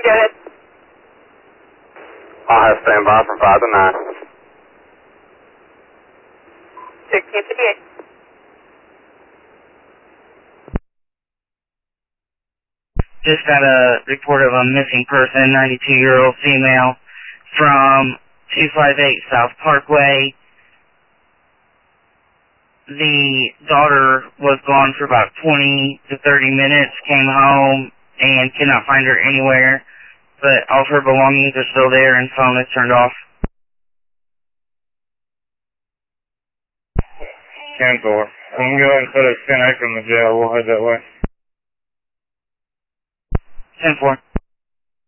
Go ahead. I'll have standby from 5 to 9. 1658. Just got a report of a missing person, 92-year-old female from 258 South Parkway. The daughter was gone for about 20 to 30 minutes, came home, and cannot find her anywhere, but all of her belongings are still there and phone is turned off. 10-4. I'm going to go ahead and put a 10-8 from the jail. We'll head that way. 10-4.